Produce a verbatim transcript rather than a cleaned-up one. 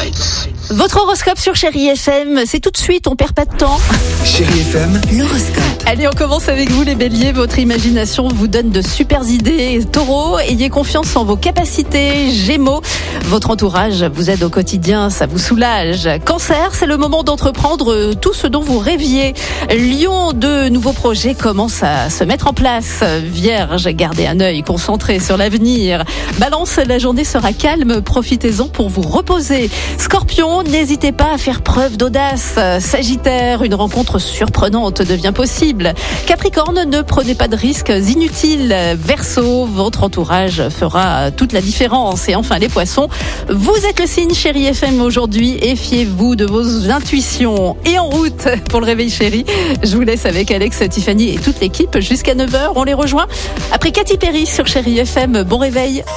lights. Votre horoscope sur Chérie F M, c'est tout de suite, on perd pas de temps. Chérie F M, l'horoscope. Allez, on commence avec vous les béliers, votre imagination vous donne de super idées. Taureau, ayez confiance en vos capacités. Gémeaux, votre entourage vous aide au quotidien, ça vous soulage. Cancer, c'est le moment d'entreprendre tout ce dont vous rêviez. Lion, de nouveaux projets commencent à se mettre en place. Vierge, gardez un œil concentré sur l'avenir. Balance, la journée sera calme, profitez-en pour vous reposer. Scorpion, n'hésitez pas à faire preuve d'audace. Sagittaire, une rencontre surprenante devient possible. Capricorne, ne prenez pas de risques inutiles. Verseau, votre entourage fera toute la différence. Et enfin les poissons, vous êtes le signe Chérie F M aujourd'hui et fiez-vous de vos intuitions. Et en route pour le réveil chéri, je vous laisse avec Alex, Tiffany et toute l'équipe jusqu'à neuf heures. On les rejoint après Katy Perry sur Chérie F M. Bon réveil.